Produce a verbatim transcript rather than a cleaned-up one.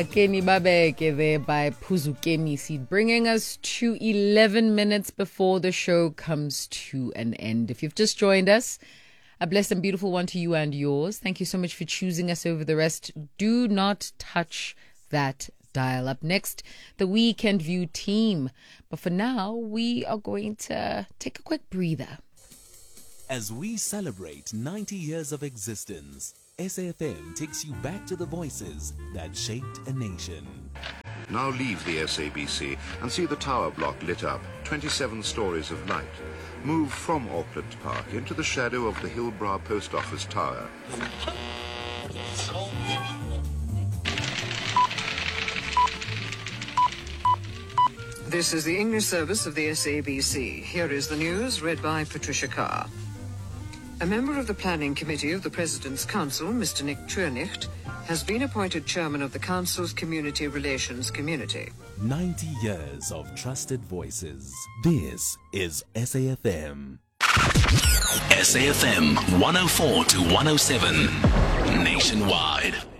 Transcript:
Kenny Babeke there by Phuzukeni Seed, bringing us to eleven minutes before the show comes to an end. If you've just joined us, a blessed and beautiful one to you and yours. Thank you so much for choosing us over the rest. Do not touch that dial. Up next, the Weekend View team. But for now, we are going to take a quick breather. As we celebrate ninety years of existence, S A F M takes you back to the voices that shaped a nation. Now leave the S A B C and see the tower block lit up, twenty-seven stories of light. Move from Auckland Park into the shadow of the Hillbrow Post Office Tower. This is the English service of the S A B C. Here is the news, read by Patricia Carr. A member of the Planning Committee of the President's Council, Mister Nick Trönicht, has been appointed chairman of the Council's Community Relations Community. ninety years of trusted voices. This is S A F M. S A F M one oh four to one oh seven nationwide.